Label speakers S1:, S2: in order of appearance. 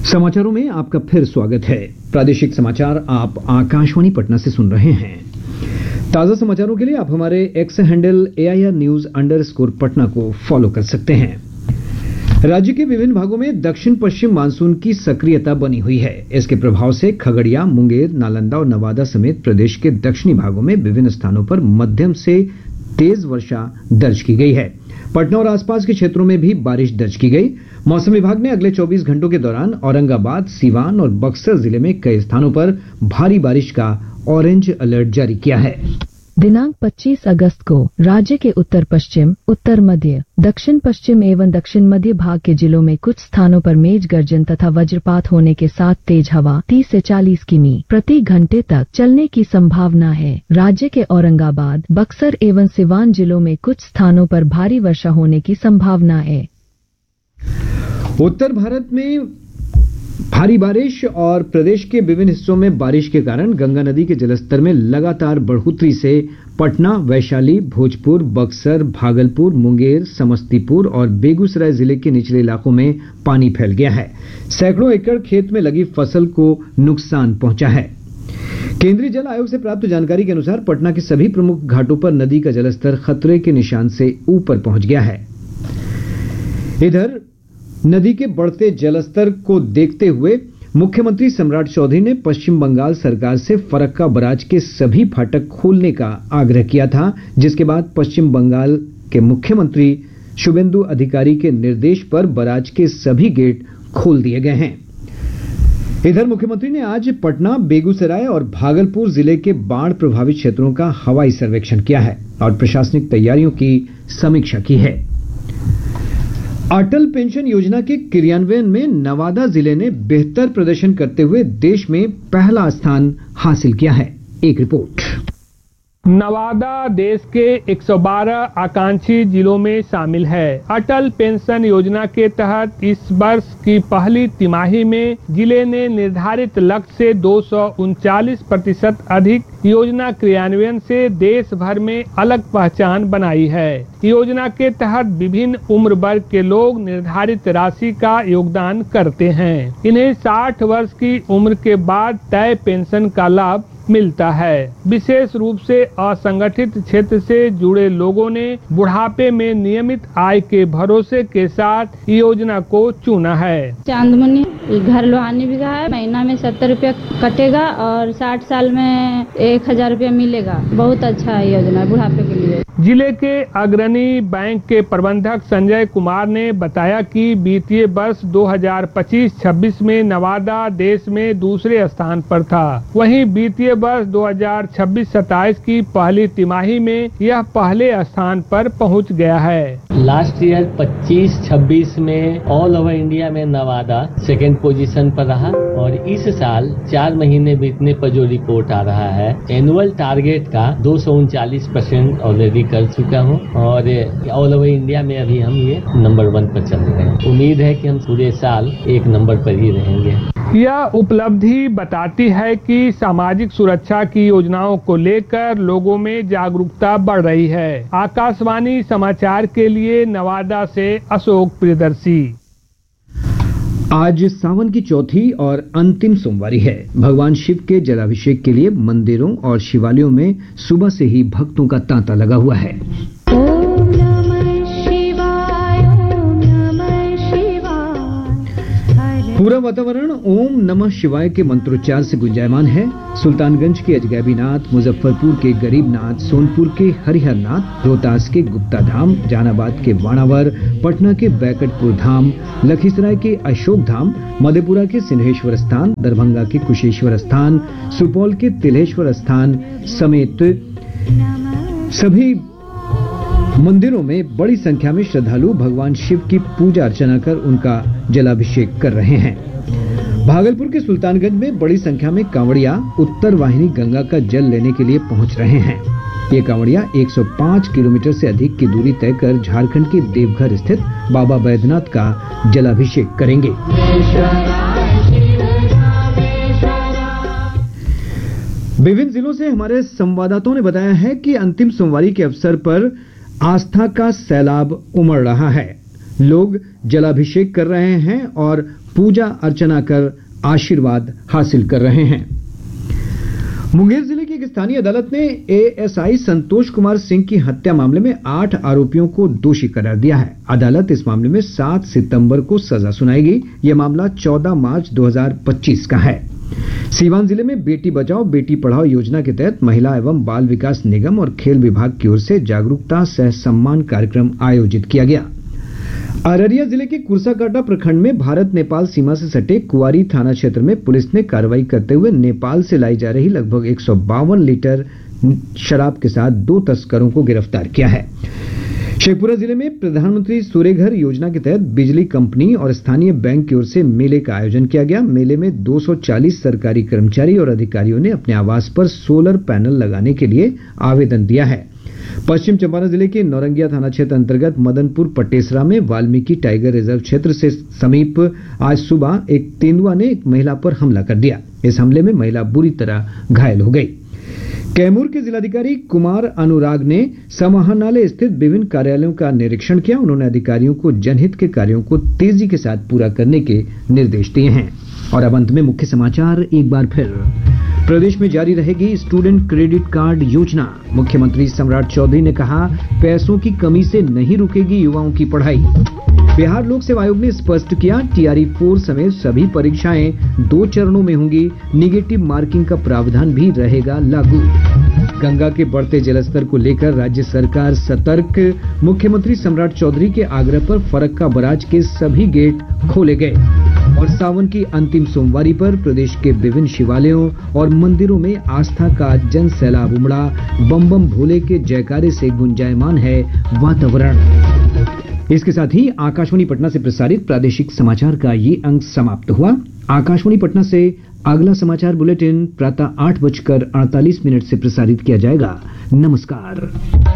S1: समाचारों में आपका फिर स्वागत है। प्रादेशिक समाचार आप आकाशवाणी पटना से सुन रहे हैं। ताजा समाचारों के लिए आप हमारे एक्स हैंडल AIR_News_पटना को फॉलो कर सकते हैं। राज्य के विभिन्न भागों में दक्षिण पश्चिम मानसून की सक्रियता बनी हुई है। इसके प्रभाव से खगड़िया, मुंगेर, नालंदा और नवादा समेत प्रदेश के दक्षिणी भागों में विभिन्न स्थानों पर मध्यम से तेज वर्षा दर्ज की गई है। पटना और आसपास के क्षेत्रों में भी बारिश दर्ज की गई। मौसम विभाग ने अगले 24 घंटों के दौरान औरंगाबाद, सीवान और बक्सर जिले में कई स्थानों पर भारी बारिश का ऑरेंज अलर्ट जारी किया है।
S2: दिनांक 25 अगस्त को राज्य के उत्तर पश्चिम, उत्तर मध्य, दक्षिण पश्चिम एवं दक्षिण मध्य भाग के जिलों में कुछ स्थानों पर मेघ गर्जन तथा वज्रपात होने के साथ तेज हवा 30 से 40 किमी प्रति घंटे तक चलने की संभावना है। राज्य के औरंगाबाद, बक्सर एवं सिवान जिलों में कुछ स्थानों पर भारी वर्षा होने की संभावना है।
S1: उत्तर भारत में भारी बारिश और प्रदेश के विभिन्न हिस्सों में बारिश के कारण गंगा नदी के जलस्तर में लगातार बढ़ोतरी से पटना, वैशाली, भोजपुर, बक्सर, भागलपुर, मुंगेर, समस्तीपुर और बेगूसराय जिले के निचले इलाकों में पानी फैल गया है। सैकड़ों एकड़ खेत में लगी फसल को नुकसान पहुंचा है। केंद्रीय जल आयोग से प्राप्त जानकारी के अनुसार पटना के सभी प्रमुख घाटों पर नदी का जलस्तर खतरे के निशान से ऊपर पहुंच गया है। इधर नदी के बढ़ते जलस्तर को देखते हुए मुख्यमंत्री सम्राट चौधरी ने पश्चिम बंगाल सरकार से फरक्का बराज के सभी फाटक खोलने का आग्रह किया था, जिसके बाद पश्चिम बंगाल के मुख्यमंत्री शुभेंदु अधिकारी के निर्देश पर बराज के सभी गेट खोल दिए गए हैं। इधर मुख्यमंत्री ने आज पटना, बेगूसराय और भागलपुर जिले के बाढ़ प्रभावित क्षेत्रों का हवाई सर्वेक्षण किया है और प्रशासनिक तैयारियों की समीक्षा की है। अटल पेंशन योजना के क्रियान्वयन में नवादा जिले ने बेहतर प्रदर्शन करते हुए देश में पहला स्थान हासिल किया है। एक रिपोर्ट।
S3: नवादा देश के 112 आकांक्षी जिलों में शामिल है। अटल पेंशन योजना के तहत इस वर्ष की पहली तिमाही में जिले ने निर्धारित लक्ष्य से 239% अधिक योजना क्रियान्वयन से देश भर में अलग पहचान बनाई है। योजना के तहत विभिन्न उम्र वर्ग के लोग निर्धारित राशि का योगदान करते हैं। इन्हें 60 वर्ष की उम्र के बाद तय पेंशन का लाभ मिलता है। विशेष रूप से असंगठित क्षेत्र से जुड़े लोगों ने बुढ़ापे में नियमित आय के भरोसे के साथ योजना को चुना है।
S4: चांदमनी घर लोहानी बिघा है, महीना में 70 रुपया कटेगा और 60 साल में 1000 रुपया मिलेगा। बहुत अच्छा है योजना बुढ़ापे के लिए।
S3: जिले के अग्रणी बैंक के प्रबंधक संजय कुमार ने बताया कि वित्तीय वर्ष 2025-26 में नवादा देश में दूसरे स्थान पर था। वहीं वित्तीय वर्ष 2026-27 की पहली तिमाही में यह पहले स्थान पर पहुंच गया है।
S5: लास्ट ईयर 25-26 में ऑल ओवर इंडिया में नवादा सेकंड पोजीशन पर रहा और इस साल 4 महीने बीतने पर जो रिपोर्ट आ रहा है, एनुअल टारगेट का 239% ऑलरेडी कर चुका हूं और ऑल ओवर इंडिया में अभी हम ये नंबर 1 पर चल रहे हैं। उम्मीद है कि हम पूरे साल 1 नंबर पर ही रहेंगे।
S3: यह उपलब्धि बताती है कि सामाजिक सुरक्षा की योजनाओं को लेकर लोगों में जागरूकता बढ़ रही है। आकाशवाणी समाचार के लिए नवादा से अशोक प्रियदर्शी।
S1: आज सावन की चौथी और अंतिम सोमवारी है। भगवान शिव के जलाभिषेक के लिए मंदिरों और शिवालयों में सुबह से ही भक्तों का तांता लगा हुआ है। पूरा वातावरण ओम नमः शिवाय के मंत्रोच्चार से गुंजायमान है। सुल्तानगंज के अजगैबीनाथ, मुजफ्फरपुर के गरीबनाथ, सोनपुर के हरिहरनाथ, रोहतास के गुप्ता धाम, जहानाबाद के वाणावर, पटना के बैकटपुर धाम, लखीसराय के अशोक धाम, मधेपुरा के सिंहेश्वर स्थान, दरभंगा के कुशेश्वर स्थान, सुपौल के तिलेश्वर स्थान समेत सभी मंदिरों में बड़ी संख्या में श्रद्धालु भगवान शिव की पूजा अर्चना कर उनका जलाभिषेक कर रहे हैं। भागलपुर के सुल्तानगंज में बड़ी संख्या में कांवड़िया उत्तर वाहिनी गंगा का जल लेने के लिए पहुंच रहे हैं। ये कांवड़िया 105 किलोमीटर से अधिक की दूरी तय कर झारखंड के देवघर स्थित बाबा बैद्यनाथ का जलाभिषेक करेंगे। विभिन्न जिलों से हमारे संवाददाताओं ने बताया है कि अंतिम सोमवारी के अवसर पर आस्था का सैलाब उमड़ रहा है। लोग जलाभिषेक कर रहे हैं और पूजा अर्चना कर आशीर्वाद हासिल कर रहे हैं। मुंगेर जिले की एक स्थानीय अदालत ने एएसआई संतोष कुमार सिंह की हत्या मामले में 8 आरोपियों को दोषी करार दिया है। अदालत इस मामले में 7 सितंबर को सजा सुनाएगी। यह मामला 14 मार्च 2025 का है। सीवान जिले में बेटी बचाओ बेटी पढ़ाओ योजना के तहत महिला एवं बाल विकास निगम और खेल विभाग की ओर से जागरूकता सह सम्मान कार्यक्रम आयोजित किया गया। अररिया जिले के कुर्साकांटा प्रखंड में भारत नेपाल सीमा से सटे कुआरी थाना क्षेत्र में पुलिस ने कार्रवाई करते हुए नेपाल से लाई जा रही लगभग 152 लीटर शराब के साथ 2 तस्करों को गिरफ्तार किया है। शेखपुरा जिले में प्रधानमंत्री सूर्यघर योजना के तहत बिजली कंपनी और स्थानीय बैंक की ओर से मेले का आयोजन किया गया। मेले में 240 सरकारी कर्मचारी और अधिकारियों ने अपने आवास पर सोलर पैनल लगाने के लिए आवेदन दिया है। पश्चिम चंपारण जिले के नौरंगिया थाना क्षेत्र अंतर्गत मदनपुर पटेसरा में वाल्मीकि टाइगर रिजर्व क्षेत्र से समीप आज सुबह एक तेंदुआ ने एक महिला पर हमला कर दिया। इस हमले में महिला बुरी तरह घायल हो गई। कैमूर के जिलाधिकारी कुमार अनुराग ने समाहरणालय स्थित विभिन्न कार्यालयों का निरीक्षण किया। उन्होंने अधिकारियों को जनहित के कार्यों को तेजी के साथ पूरा करने के निर्देश दिए हैं। और अब अंत में मुख्य समाचार एक बार फिर। प्रदेश में जारी रहेगी स्टूडेंट क्रेडिट कार्ड योजना। मुख्यमंत्री सम्राट चौधरी ने कहा, पैसों की कमी से नहीं रुकेगी युवाओं की पढ़ाई। बिहार लोक सेवा आयोग ने स्पष्ट किया, टीआरई 4 समेत सभी परीक्षाएं 2 चरणों में होंगी। निगेटिव मार्किंग का प्रावधान भी रहेगा लागू। गंगा के बढ़ते जलस्तर को लेकर राज्य सरकार सतर्क। मुख्यमंत्री सम्राट चौधरी के आग्रह पर फरक्का बराज के सभी गेट खोले गए। और सावन की अंतिम सोमवारी पर प्रदेश के विभिन्न शिवालयों और मंदिरों में आस्था का जन सैलाब उमड़ा। बम बम भोले के जयकारे से गुंजायमान है वातावरण। इसके साथ ही आकाशवाणी पटना से प्रसारित प्रादेशिक समाचार का ये अंक समाप्त हुआ। आकाशवाणी पटना से अगला समाचार बुलेटिन प्रातः 8:48 से प्रसारित किया जाएगा। नमस्कार।